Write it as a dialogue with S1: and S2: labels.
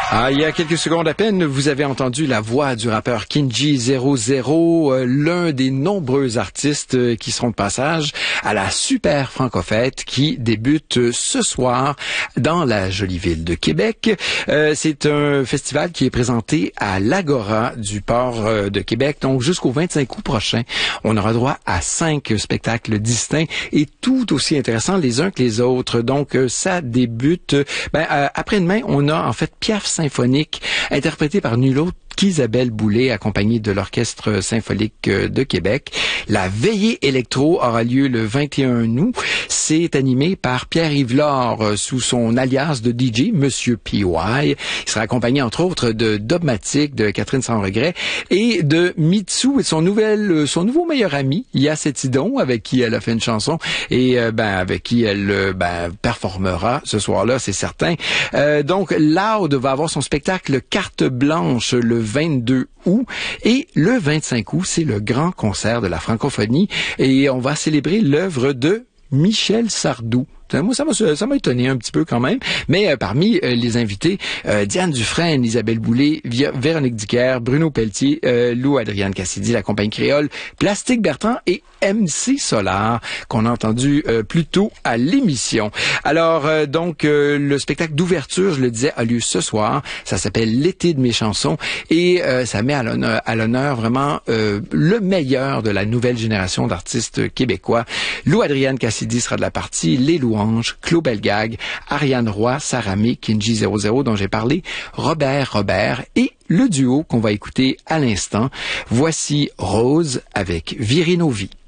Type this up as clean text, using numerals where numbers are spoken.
S1: Ah, il y a quelques secondes à peine, vous avez entendu la voix du rappeur Kinji00, l'un des nombreux artistes qui seront de passage à la Super Franco-Fête qui débute ce soir dans la jolie ville de Québec. C'est un festival qui est présenté à l'Agora du port de Québec, donc jusqu'au 25 août prochain. On aura droit à 5 spectacles distincts et tout aussi intéressants les uns que les autres. Donc, ça débute... après-demain, on a en fait Piaf symphonique, interprété par nul autre qu'Isabelle Boulay, accompagnée de l'Orchestre symphonique de Québec. La veillée électro aura lieu le 21 août. C'est animé par Pierre-Yves Lard, sous son alias de DJ, Monsieur PY. Il sera accompagné, entre autres, de Dogmatic, de Catherine Sans Regret, et de Mitsu et de son nouveau meilleur ami, Yacetidon, avec qui elle a fait une chanson, et avec qui elle performera ce soir-là, c'est certain. Donc, Loud va avoir son spectacle Carte Blanche le 22 août et le 25 août, c'est le grand concert de la francophonie et on va célébrer l'œuvre de Michel Sardou. Moi, ça m'a étonné un petit peu quand même. Mais parmi les invités, Diane Dufresne, Isabelle Boulay, Véronique Dicker, Bruno Pelletier, Lou Adrienne Cassidy, la compagnie créole, Plastique Bertrand et MC Solar, qu'on a entendu plus tôt à l'émission. Alors, le spectacle d'ouverture, je le disais, a lieu ce soir. Ça s'appelle L'été de mes chansons et ça met à l'honneur vraiment le meilleur de la nouvelle génération d'artistes québécois. Lou Adrienne Cassidy sera de la partie, les Louanges, Claude Belgag, Ariane Roy, Sarah May, Kinji00 dont j'ai parlé, Robert et le duo qu'on va écouter à l'instant. Voici Rose avec Virinovi.